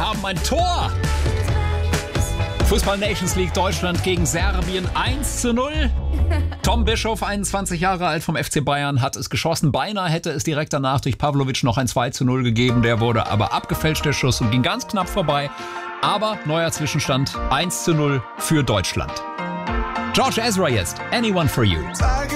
haben ein Tor. Fußball Nations League Deutschland gegen Serbien 1:0. Tom Bischof, 21 Jahre alt vom FC Bayern, hat es geschossen. Beinahe hätte es direkt danach durch Pavlovic noch ein 2:0 gegeben. Der wurde aber abgefälscht, der Schuss, und ging ganz knapp vorbei. Aber neuer Zwischenstand 1:0 für Deutschland. George Ezra jetzt. Anyone for You.